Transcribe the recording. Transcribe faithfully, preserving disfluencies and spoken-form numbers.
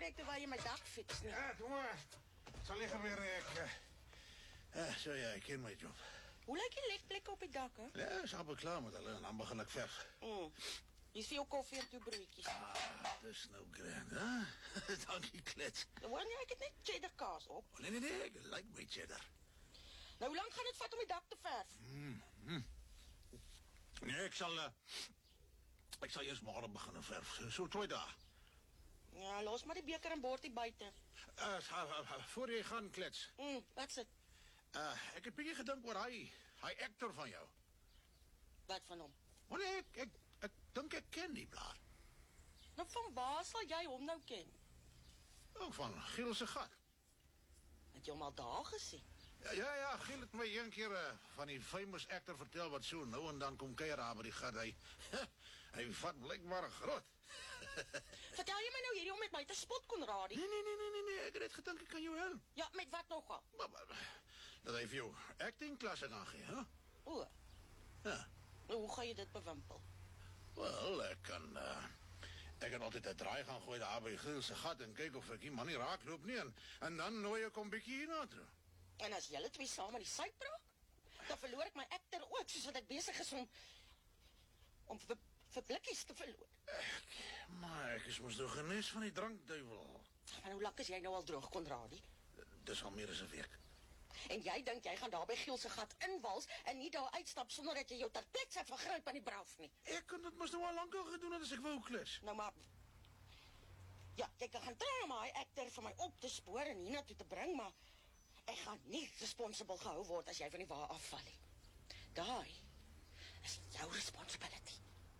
afbreek terwyl jy my dak fiks nie. Ja, doe maar. Sal jy gebeur ek. Uh, so ja, ek ken my job. Hoe lyk die lekplekke op die dak, hè? Ja, ek is al klaar met hulle en dan begin ek verf. Mm. Hier is vir jou koffie en toe broodjies. Ah, dis nou grand, hè? Dankie, klets. Hoor nie, ek het net cheddar kaas op. Oh, nee, nee, nee, ek like my cheddar. Nou, hoe lang gaan dit vat om die dak te verf? Mm, mm. Nee, ek sal... Uh, ek sal eers môre begin verf. So, so twee dae. Ja, los maar die beker en bord hier buite. Uh, uh, uh, voor jy gaan, klets. Mm, wat is dit? Uh, ek het bietjie gedink oor hy, hy actor van jou. Wat van hom? Oh nee, ek, ek, ek dink ek ken die blaar. Nou, van waar sal jy hom nou ken? Ook van Giel se gat. Het jy hom al daar gesien? Ja, ja, ja, Giel het my een keer uh, van die famous actor vertel wat so nou en dan kom kuier daar by die gat. Hy, hy vat blijkbaar groot. Vertel jy my nou hierdie om met my te spot, Konradie? Nee, nee, nee, nee, nee, nee, ek het net gedink ek kan jou help. Ja, met wat nogal? Maar, maar, dat hy vir jou acting klasse gaan gee, hè? O, Ja. nou, hoe ga jy dit bewimpel? Wel, ek kan... Uh, ek kan altyd 'n draai gaan gooi daar by Giel se gat en kyk of ek die man nie raakloop nie. En, en dan nooi ek hom bietjie hierna toe. En as julle twee saam aan die syp raak, dan verloor ek my actor ook, soos wat ek besig is om... om vir, vir blikkies te verloor. Ek, maar ek is mos nou genees van die drankduivel. En hoe lank is jy nou al droog, Konradie? Dis al meer as 'n week. En jy dink jy gaan daar by Giel se gat inwals en nie daar uitstap sonder dat jy jou ter plek sal vergryp aan die braaf nie. Ek kon dit mos nou al lank al gedoen het as ek wou, klus. Nou maar... Ja, jy kan gaan try om hy actor vir my op te spoor en hiernatoe te bring, maar ek gaan nie responsible gehou word as jy van die wa afval nie. Daai is jou responsibility.